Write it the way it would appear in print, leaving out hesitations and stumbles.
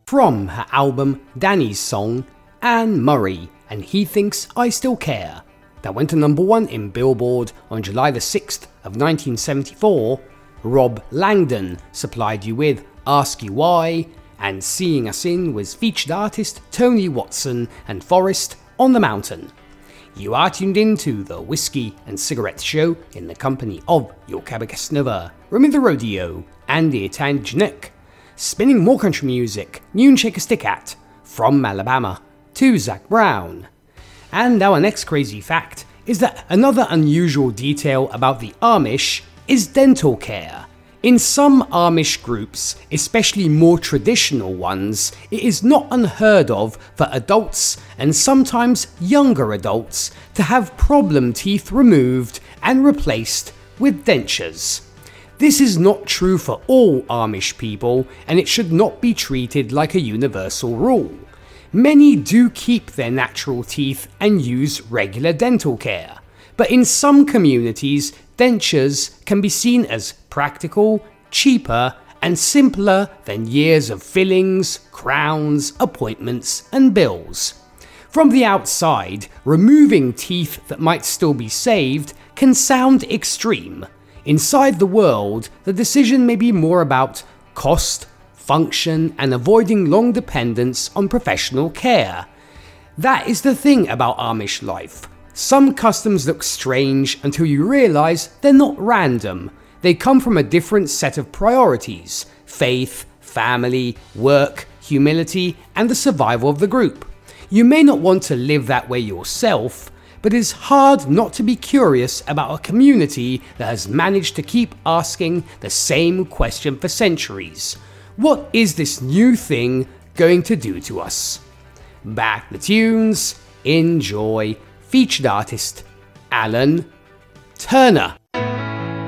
from her album Danny's Song, Anne Murray and He Thinks I Still Care, that went to number 1 in Billboard on July the 6th of 1974. Rob Langdon supplied you with Ask You Why, and Seeing Us In was featured artist Tony Watson and Forest on the Mountain. You are tuned in to the Whiskey and Cigarette Show in the company of your Cabacasnova, Remy the Rodeo, and the Italian Janik, spinning more country music, Noon Shake a Stick At, from Alabama to Zac Brown. And our next crazy fact is that another unusual detail about the Amish is dental care. In some Amish groups, especially more traditional ones, it is not unheard of for adults and sometimes younger adults to have problem teeth removed and replaced with dentures. This is not true for all Amish people, and it should not be treated like a universal rule. Many do keep their natural teeth and use regular dental care, but in some communities, dentures can be seen as practical, cheaper, and simpler than years of fillings, crowns, appointments, and bills. From the outside, removing teeth that might still be saved can sound extreme. Inside the world, the decision may be more about cost, function, and avoiding long dependence on professional care. That is the thing about Amish life. Some customs look strange until you realize they're not random. They come from a different set of priorities: faith, family, work, humility, and the survival of the group. You may not want to live that way yourself, but it's hard not to be curious about a community that has managed to keep asking the same question for centuries. What is this new thing going to do to us? Back the tunes, enjoy. Featured artist Alan Turner.